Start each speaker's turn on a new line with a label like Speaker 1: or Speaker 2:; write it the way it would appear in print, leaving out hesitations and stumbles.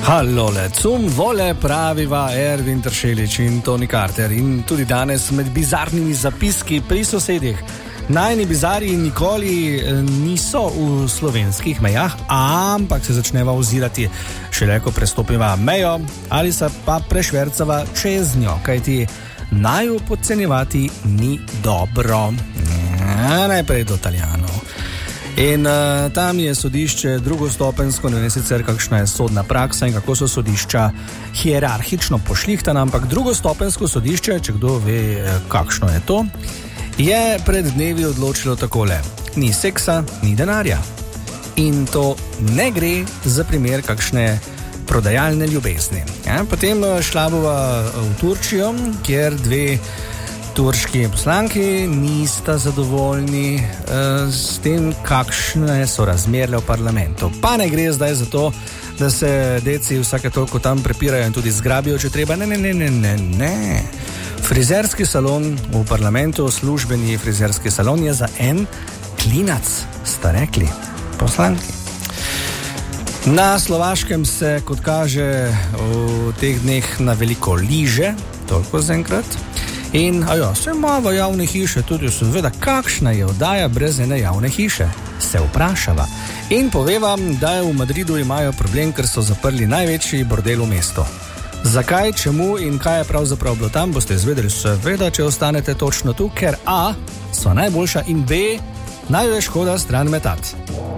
Speaker 1: Hallole, cum vole praviva Ervin Tršelič in Toni Carter in tudi danes med bizarnimi zapiski pri sosedih. Najni bizari nikoli niso v slovenskih mejah, ampak se začneva ozirati šele, ko prestopiva mejo ali se pa prešvercava čez njo, kajti naju podcenjevati ni dobro. Najprej do Italijanov. In tam je sodišče drugostopensko, ne vem sicer kakšna je sodna praksa in kako so sodišča hierarhično pošlihtana, ampak drugostopensko sodišče, če kdo ve kakšno je to, je pred dnevi odločilo takole: ni seksa, ni denarja. In to ne gre za primer kakšne prodajalne ljubezni. Ja, potem šla bova v Turčijo, kjer dve turški poslanki nista zadovoljni s tem, kakšne so razmere v parlamentu. Pa ne gre zdaj za to, da se deci vsake toliko tam prepirajo in tudi zgrabijo, če treba. Ne. Frizerski salon v parlamentu, službeni frizerski salon je za en klinac, sta rekli poslanki. Na Slovaškem se, kot kaže, v teh dneh na veliko liže, toliko zaenkrat. In, se imamo javne hiše, tudi seveda, kakšna je oddaja brez ene javne hiše, se vprašava. In poveva, da v Madridu imajo problem, ker so zaprli največji bordel v mestu. Zakaj, čemu in kaj je pravzaprav bilo tam, boste izvedeli seveda, če ostanete točno tu, ker A, so najboljša in B, največ škoda stran metati.